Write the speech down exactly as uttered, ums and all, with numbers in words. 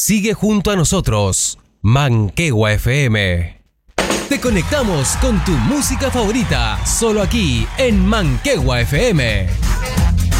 Sigue junto a nosotros, Manquehue F M. Te conectamos con tu música favorita, solo aquí en Manquehue F M.